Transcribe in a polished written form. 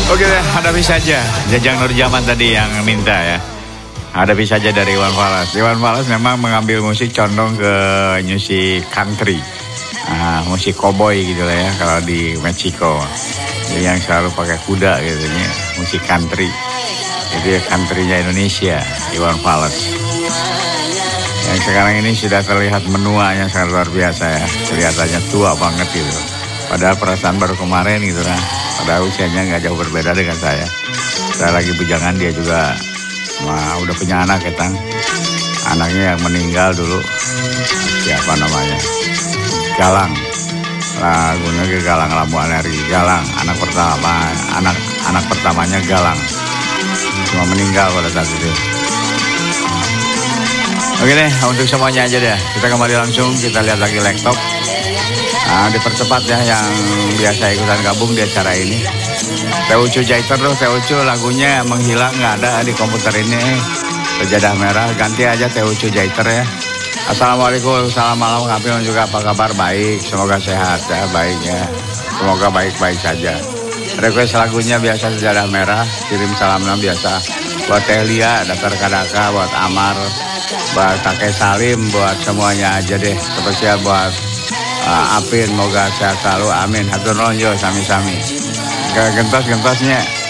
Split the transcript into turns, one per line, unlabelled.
Oke deh, hadapi saja. Jajang Nurjaman tadi yang minta ya. Hadapi saja dari Iwan Fals. Iwan Fals memang mengambil musik condong ke musik country. Musik cowboy gitu lah ya kalau di Meksiko. Jadi yang selalu pakai kuda gitu ya. Musik country. Jadi countrynya Indonesia, Iwan Fals. Yang sekarang ini sudah terlihat menuanya sangat luar biasa ya. Kelihatannya tua banget gitu. Padahal perasaan baru kemarin gitu lah. Padahal usianya nggak jauh berbeda dengan saya. Saya lagi bujangan, dia juga udah punya anak ya Tang. Anaknya yang meninggal dulu. Siapa namanya? Galang. Lagunya ke Galang Lampu Aleri. Galang, anak pertamanya Galang. Cuma meninggal pada saat itu. Oke deh, untuk semuanya aja deh. Kita kembali langsung, kita lihat lagi laptop. Dipercepat ya yang biasa ikutan gabung di acara ini. Teucu Jaiter tuh, Teucu lagunya menghilang, nggak ada di komputer ini. Sejadah merah, ganti aja Teucu Jaiter ya. Assalamualaikum, salam malam Kapil juga, apa kabar? Baik, semoga sehat ya, baik ya. Semoga baik-baik saja. Request lagunya biasa Sejadah Merah, kirim salam biasa. Buat Teh Lia, Daftar Kadaka, buat Amar, buat Kakek Salim, buat semuanya aja deh. Spesial buat Apin, moga sehat selalu, amin. Hatur nuhun yo, sami-sami. Gentos-gentosnya.